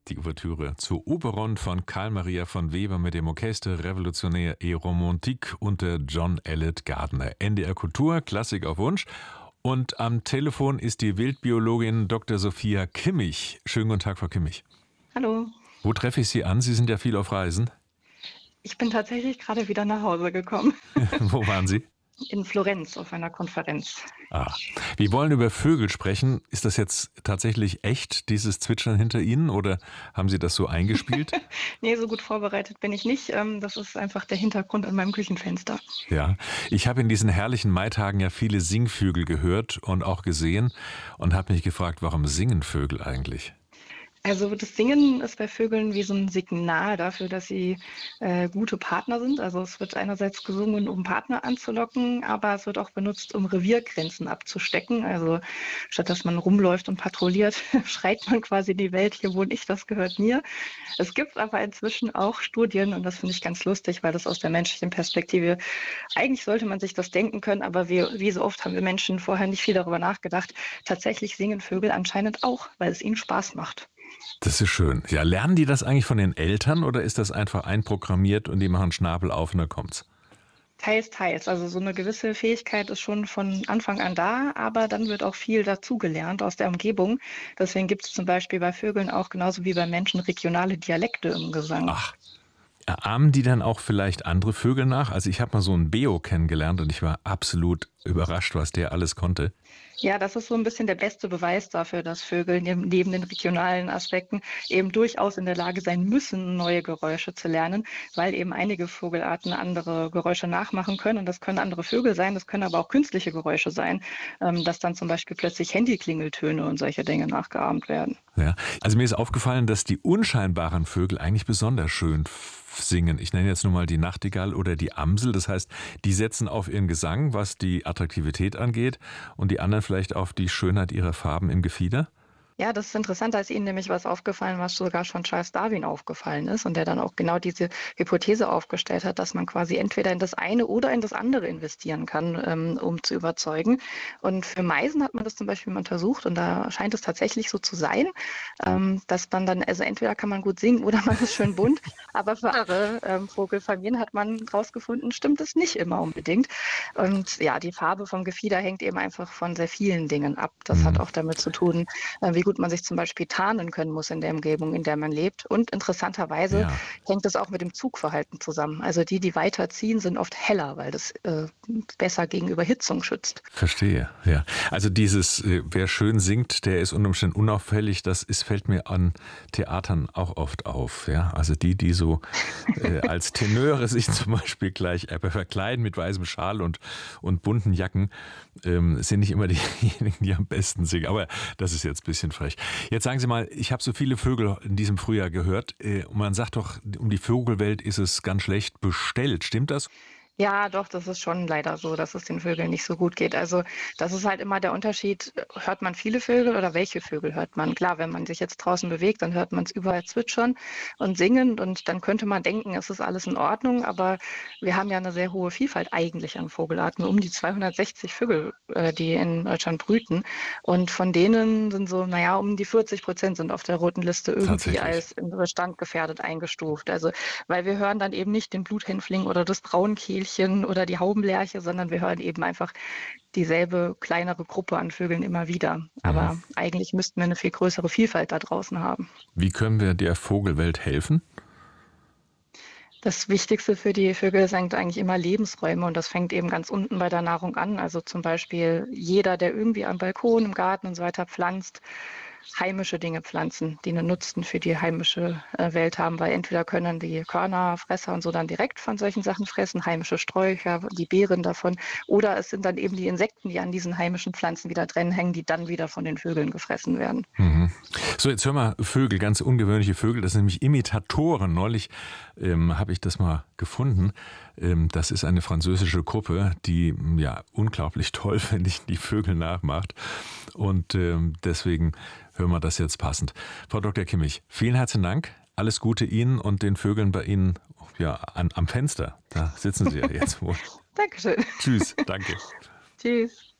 Die Ouvertüre zu Oberon von Carl Maria von Weber mit dem Orchester Révolutionnaire et Romantique unter John Eliot Gardiner. NDR Kultur, Klassik auf Wunsch. Und am Telefon ist die Wildbiologin Dr. Sophia Kimmich. Schönen guten Tag, Frau Kimmich. Hallo. Wo treffe ich Sie an? Sie sind ja viel auf Reisen. Ich bin tatsächlich gerade wieder nach Hause gekommen. Wo waren Sie? In Florenz auf einer Konferenz. Wir wollen über Vögel sprechen. Ist das jetzt tatsächlich echt, dieses Zwitschern hinter Ihnen, oder haben Sie das so eingespielt? Nee, so gut vorbereitet bin ich nicht. Das ist einfach der Hintergrund an meinem Küchenfenster. Ja, ich habe in diesen herrlichen Maitagen ja viele Singvögel gehört und auch gesehen und habe mich gefragt, warum singen Vögel eigentlich? Also das Singen ist bei Vögeln wie so ein Signal dafür, dass sie gute Partner sind. Also es wird einerseits gesungen, um Partner anzulocken, aber es wird auch benutzt, um Reviergrenzen abzustecken. Also statt dass man rumläuft und patrouilliert, schreit man quasi in die Welt, hier wohne ich, das gehört mir. Es gibt aber inzwischen auch Studien, und das finde ich ganz lustig, weil das aus der menschlichen Perspektive, eigentlich sollte man sich das denken können, aber wie so oft haben wir Menschen vorher nicht viel darüber nachgedacht. Tatsächlich singen Vögel anscheinend auch, weil es ihnen Spaß macht. Das ist schön. Ja, lernen die das eigentlich von den Eltern oder ist das einfach einprogrammiert und die machen Schnabel auf und dann kommt's? Teils, teils. Also so eine gewisse Fähigkeit ist schon von Anfang an da, aber dann wird auch viel dazugelernt aus der Umgebung. Deswegen gibt es zum Beispiel bei Vögeln auch genauso wie bei Menschen regionale Dialekte im Gesang. Ach, ahmen die dann auch vielleicht andere Vögel nach? Also ich habe mal so einen Beo kennengelernt und ich war absolut überrascht, was der alles konnte. Ja, das ist so ein bisschen der beste Beweis dafür, dass Vögel neben den regionalen Aspekten eben durchaus in der Lage sein müssen, neue Geräusche zu lernen, weil eben einige Vogelarten andere Geräusche nachmachen können. Und das können andere Vögel sein, das können aber auch künstliche Geräusche sein, dass dann zum Beispiel plötzlich Handyklingeltöne und solche Dinge nachgeahmt werden. Ja, also mir ist aufgefallen, dass die unscheinbaren Vögel eigentlich besonders schön singen. Ich nenne jetzt nur mal die Nachtigall oder die Amsel. Das heißt, die setzen auf ihren Gesang, was die Attraktivität angeht, und die anderen vielleicht auf die Schönheit ihrer Farben im Gefieder. Ja, das ist interessant, da ist Ihnen nämlich was aufgefallen, was sogar schon Charles Darwin aufgefallen ist und der dann auch genau diese Hypothese aufgestellt hat, dass man quasi entweder in das eine oder in das andere investieren kann, um zu überzeugen. Und für Meisen hat man das zum Beispiel mal untersucht und da scheint es tatsächlich so zu sein, dass man dann, also entweder kann man gut singen oder man ist schön bunt, aber für andere Vogelfamilien hat man rausgefunden, stimmt es nicht immer unbedingt. Und ja, die Farbe vom Gefieder hängt eben einfach von sehr vielen Dingen ab. Das hat auch damit zu tun, wie gut man sich zum Beispiel tarnen können muss in der Umgebung, in der man lebt. Und interessanterweise Ja. hängt es auch mit dem Zugverhalten zusammen. Also die weiter ziehen, sind oft heller, weil das besser gegen Überhitzung schützt. Verstehe, ja. Also dieses, wer schön singt, der ist unter Umständen unauffällig, fällt mir an Theatern auch oft auf. Ja? Also die so als Tenöre sich zum Beispiel gleich verkleiden mit weißem Schal und bunten Jacken, sind nicht immer diejenigen, die am besten singen. Aber das ist jetzt ein bisschen frech. Jetzt sagen Sie mal, ich habe so viele Vögel in diesem Frühjahr gehört. Und man sagt doch, um die Vogelwelt ist es ganz schlecht bestellt. Stimmt das? Ja, doch, das ist schon leider so, dass es den Vögeln nicht so gut geht. Also das ist halt immer der Unterschied, hört man viele Vögel oder welche Vögel hört man? Klar, wenn man sich jetzt draußen bewegt, dann hört man es überall zwitschern und singen und dann könnte man denken, es ist alles in Ordnung, aber wir haben ja eine sehr hohe Vielfalt eigentlich an Vogelarten, um die 260 Vögel, die in Deutschland brüten und von denen sind so, naja, um die 40% sind auf der roten Liste irgendwie Tatsächlich. als im Bestand gefährdet eingestuft. Also weil wir hören dann eben nicht den Bluthänfling oder das Braunkehlchen oder die Haubenlerche, sondern wir hören eben einfach dieselbe kleinere Gruppe an Vögeln immer wieder. Aber eigentlich müssten wir eine viel größere Vielfalt da draußen haben. Wie können wir der Vogelwelt helfen? Das Wichtigste für die Vögel sind eigentlich immer Lebensräume und das fängt eben ganz unten bei der Nahrung an. Also zum Beispiel jeder, der irgendwie am Balkon, im Garten und so weiter pflanzt, heimische Dinge pflanzen, die einen Nutzen für die heimische Welt haben, weil entweder können die Körner, Fresser und so dann direkt von solchen Sachen fressen, heimische Sträucher, die Beeren davon, oder es sind dann eben die Insekten, die an diesen heimischen Pflanzen wieder drin hängen, die dann wieder von den Vögeln gefressen werden. So, jetzt hören wir Vögel, ganz ungewöhnliche Vögel, das sind nämlich Imitatoren. Neulich habe ich das mal gefunden. Das ist eine französische Gruppe, die ja unglaublich toll, finde ich, die Vögel nachmacht. Und deswegen hören wir das jetzt passend. Frau Dr. Kimmich, vielen herzlichen Dank. Alles Gute Ihnen und den Vögeln bei Ihnen ja, am Fenster. Da sitzen Sie ja jetzt wohl. Dankeschön. Tschüss, danke. Tschüss.